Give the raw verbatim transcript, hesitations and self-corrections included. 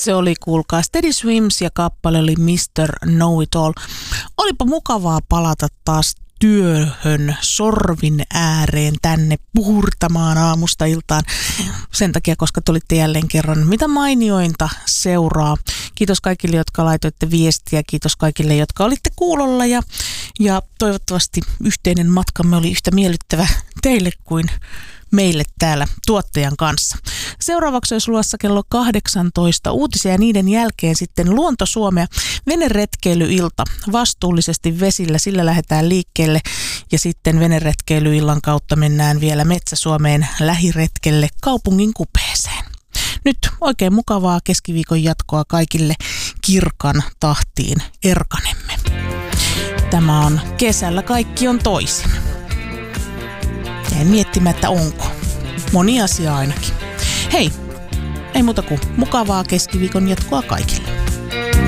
Se oli, kuulkaa, Steady Swims ja kappale oli mister Know It All. Olipa mukavaa palata taas työhön sorvin ääreen tänne puhurtamaan aamusta iltaan. Sen takia, koska tulitte jälleen kerran mitä mainiointa seuraa. Kiitos kaikille, jotka laitoitte viestiä. Kiitos kaikille, jotka olitte kuulolla. Ja, ja toivottavasti yhteinen matkamme oli yhtä miellyttävä teille kuin meille täällä tuottajan kanssa. Seuraavaksi olisi luvassa kello kahdeksantoista uutisia ja niiden jälkeen sitten Luonto Suomea veneretkeilyilta vastuullisesti vesillä. Sillä lähdetään liikkeelle ja sitten veneretkeilyillan kautta mennään vielä Metsä-Suomeen lähiretkelle kaupungin kupeeseen. Nyt oikein mukavaa keskiviikon jatkoa kaikille kirkan tahtiin erkanemme. Tämä on Kesällä kaikki on toisin. Jäin miettimään, että onko. Moni asia ainakin. Hei, ei muuta kuin mukavaa keskiviikon jatkoa kaikille.